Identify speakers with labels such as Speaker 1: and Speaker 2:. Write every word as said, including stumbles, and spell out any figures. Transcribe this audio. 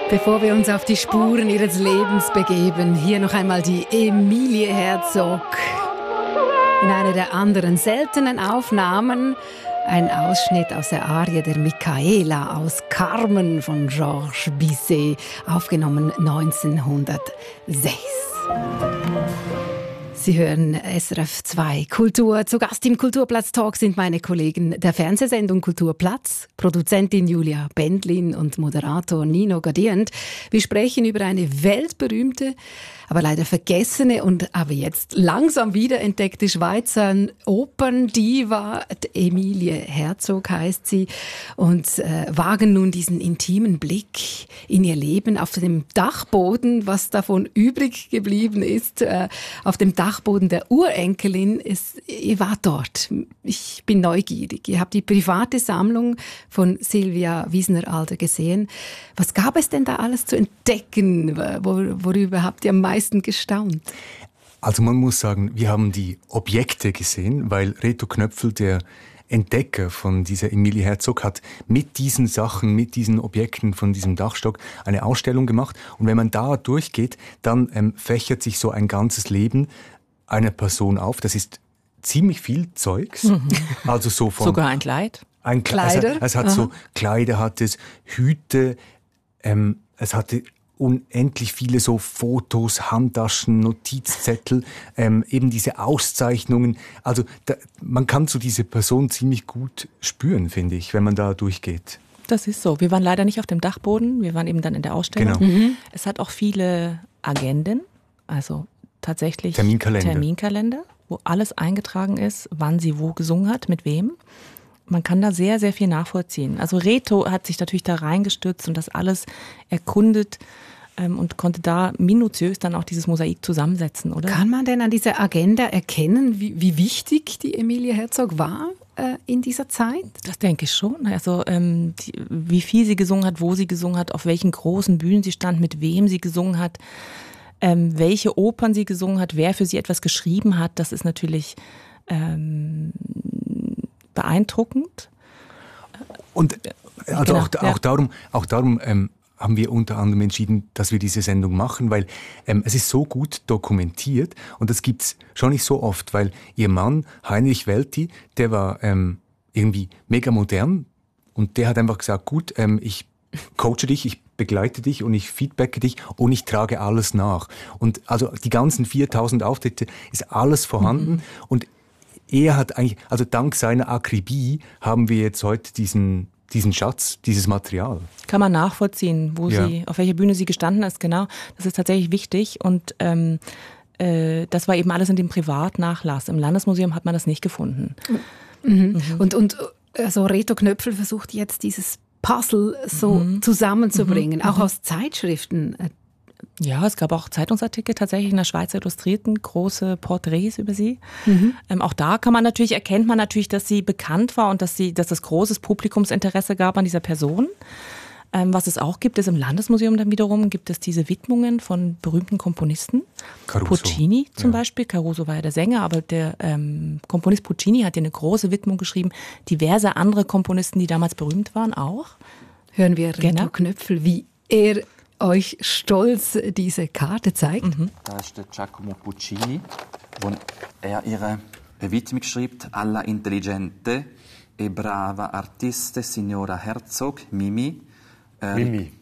Speaker 1: Bevor wir uns auf die Spuren ihres Lebens begeben, hier noch einmal die Emilie Herzog. In einer der anderen seltenen Aufnahmen ein Ausschnitt aus der Arie der Michaela aus Carmen von Georges Bizet, aufgenommen neunzehnhundertsechs. Sie hören S R F zwei Kultur. Zu Gast im Kulturplatz-Talk sind meine Kollegen der Fernsehsendung Kulturplatz, Produzentin Julia Bendlin und Moderator Nino Gadient. Wir sprechen über eine weltberühmte, aber leider vergessene und aber jetzt langsam wiederentdeckte Schweizer Operndiva. Emilie Herzog heißt sie, und äh, wagen nun diesen intimen Blick in ihr Leben auf dem Dachboden, was davon übrig geblieben ist, äh, auf dem Dachboden der Urenkelin. Es, ihr wart dort. Ich bin neugierig. Ihr habt die private Sammlung von Silvia Wiesner-Alder gesehen. Was gab es denn da alles zu entdecken? Wor- worüber habt ihr am meisten gestaunt?
Speaker 2: Also man muss sagen, wir haben die Objekte gesehen, weil Reto Knöpfel, der Entdecker von dieser Emilie Herzog, hat mit diesen Sachen, mit diesen Objekten von diesem Dachstock eine Ausstellung gemacht. Und wenn man da durchgeht, dann ähm, fächert sich so ein ganzes Leben einer Person auf. Das ist ziemlich viel Zeugs. Mhm. Also so von
Speaker 3: sogar ein Kleid?
Speaker 2: Ein Kleider? Also, es hat Aha. so Kleider, hat es Hüte, ähm, es hatte unendlich viele so Fotos, Handtaschen, Notizzettel, ähm, eben diese Auszeichnungen. Also da, man kann so diese Person ziemlich gut spüren, finde ich, wenn man da durchgeht.
Speaker 3: Das ist so. Wir waren leider nicht auf dem Dachboden, wir waren eben dann in der Ausstellung.
Speaker 2: Genau.
Speaker 3: Mhm. Es hat auch viele Agenden, also tatsächlich
Speaker 2: Terminkalender.
Speaker 3: Terminkalender, wo alles eingetragen ist, wann sie wo gesungen hat, mit wem. Man kann da sehr, sehr viel nachvollziehen. Also Reto hat sich natürlich da reingestürzt und das alles erkundet ähm, und konnte da minutiös dann auch dieses Mosaik zusammensetzen, oder?
Speaker 1: Kann man denn an dieser Agenda erkennen, wie, wie wichtig die Emilie Herzog war äh, in dieser Zeit?
Speaker 3: Das denke ich schon. Also ähm, die, wie viel sie gesungen hat, wo sie gesungen hat, auf welchen großen Bühnen sie stand, mit wem sie gesungen hat, ähm, welche Opern sie gesungen hat, wer für sie etwas geschrieben hat, das ist natürlich ähm, beeindruckend.
Speaker 2: Und also
Speaker 3: genau,
Speaker 2: auch, auch
Speaker 3: ja.
Speaker 2: darum, auch darum ähm, haben wir unter anderem entschieden, dass wir diese Sendung machen, weil ähm, es ist so gut dokumentiert und das gibt's schon nicht so oft, weil ihr Mann, Heinrich Welti, der war ähm, irgendwie mega modern und der hat einfach gesagt, gut, ähm, ich coache dich, ich begleite dich und ich feedbacke dich und ich trage alles nach. Und also die ganzen viertausend Auftritte ist alles vorhanden mhm. und er hat eigentlich, also dank seiner Akribie haben wir jetzt heute diesen, diesen Schatz, dieses Material.
Speaker 3: Kann man nachvollziehen, wo
Speaker 2: ja.
Speaker 3: sie, auf welcher Bühne sie gestanden ist, genau. Das ist tatsächlich wichtig und ähm, äh, das war eben alles in dem Privatnachlass. Im Landesmuseum hat man das nicht gefunden.
Speaker 1: Mhm. Mhm. Und, und also Reto Knöpfel versucht jetzt dieses Puzzle so mhm. zusammenzubringen, mhm. auch aus Zeitschriften.
Speaker 3: Ja, es gab auch Zeitungsartikel tatsächlich in der Schweizer Illustrierten, große Porträts über sie.
Speaker 1: Mhm.
Speaker 3: Ähm, auch da kann man natürlich, erkennt man natürlich, dass sie bekannt war und dass sie, dass es großes Publikumsinteresse gab an dieser Person. Ähm, was es auch gibt, ist im Landesmuseum dann wiederum, gibt es diese Widmungen von berühmten Komponisten.
Speaker 2: Caruso.
Speaker 3: Puccini zum
Speaker 2: ja.
Speaker 3: Beispiel, Caruso war ja der Sänger, aber der ähm, Komponist Puccini hat ja eine große Widmung geschrieben. Diverse andere Komponisten, die damals berühmt waren, auch.
Speaker 1: Hören wir Reto
Speaker 3: genau.
Speaker 1: Knöpfel, wie er euch stolz diese Karte zeigt.
Speaker 4: Mhm. Da ist der Giacomo Puccini, wo er ihre Widmung schreibt: Alla intelligente e brava artiste signora Herzog, Mimi. Äh,
Speaker 2: Mimi.